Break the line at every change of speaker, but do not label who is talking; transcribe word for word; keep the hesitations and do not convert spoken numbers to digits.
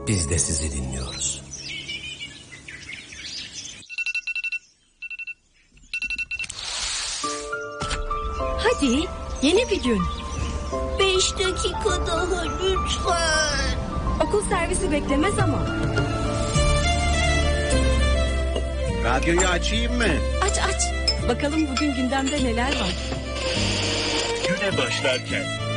Biz de sizi dinliyoruz.
Hadi, yeni bir gün.
Beş dakika daha lütfen.
Okul servisi beklemez ama.
Radyoyu açayım mı?
Aç aç. Bakalım bugün gündemde neler var.
Güne başlarken